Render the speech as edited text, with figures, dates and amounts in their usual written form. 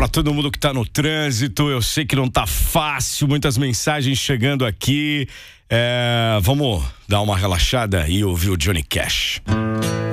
Pra todo mundo que tá no trânsito, eu sei que não tá fácil, muitas mensagens chegando aqui. Vamos dar uma relaxada e ouvir o Johnny Cash.